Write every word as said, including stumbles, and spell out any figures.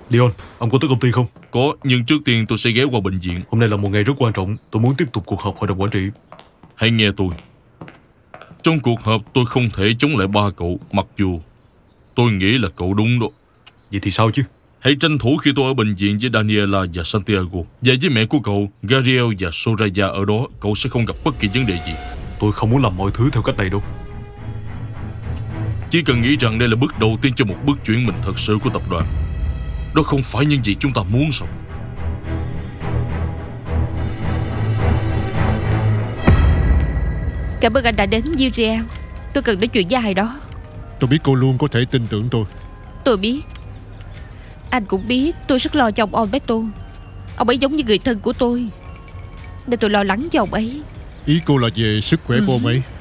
Leon, ông có tới công ty không? Có, nhưng trước tiên tôi sẽ ghé qua bệnh viện. Hôm nay là một ngày rất quan trọng. Tôi muốn tiếp tục cuộc họp hội đồng quản trị. Hãy nghe tôi. Trong cuộc họp tôi không thể chống lại ba cậu, mặc dù tôi nghĩ là cậu đúng đó. Vậy thì sao chứ? Hãy tranh thủ khi tôi ở bệnh viện với Daniela và Santiago, và với mẹ của cậu, Gabriel và Soraya ở đó, cậu sẽ không gặp bất kỳ vấn đề gì. Tôi không muốn làm mọi thứ theo cách này đâu. Chỉ cần nghĩ rằng đây là bước đầu tiên cho một bước chuyển mình thật sự của tập đoàn. Đó không phải những gì chúng ta muốn sao? Cảm ơn anh đã đến, Eugene. Tôi cần nói chuyện với ai đó. Tôi biết cô luôn có thể tin tưởng tôi. Tôi biết. Anh cũng biết tôi rất lo cho ông Alberto. Ông ấy giống như người thân của tôi, nên tôi lo lắng cho ông ấy. Ý cô là về sức khỏe của ông ấy?